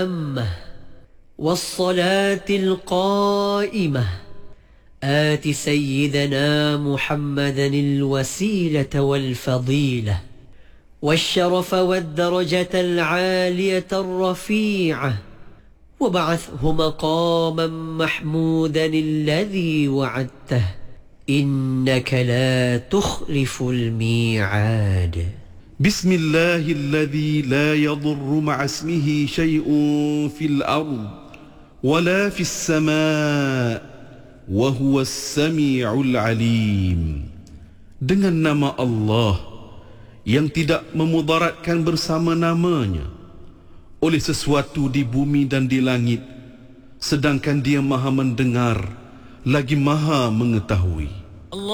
والصلاة القائمة آت سيدنا محمدا الوسيلة والفضيلة والشرف والدرجة العالية الرفيعة وابعثه مقاما محمودا الذي وعدته إنك لا تخلف الميعاد. بسم الله الذي لا يضر مع اسمه شيء في الأرض ولا في السماء وهو السميع العليم. Dengan nama Allah yang tidak memudaratkan bersama namanya oleh sesuatu di bumi dan di langit, sedangkan Dia Maha mendengar lagi Maha mengetahui.